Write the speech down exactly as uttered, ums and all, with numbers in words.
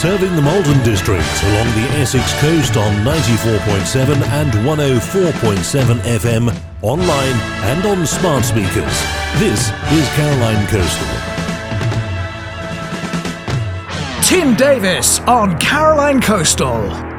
serving the Malton district along the Essex coast on ninety-four point seven and one oh four point seven F M, online and on smart speakers. This is Caroline Coastal. Tim Davis on Caroline Coastal.